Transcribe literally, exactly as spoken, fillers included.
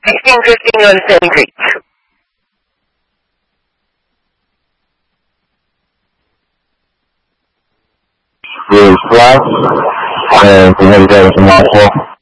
sixteen fifteen on seventh grade. With class, and we have to go to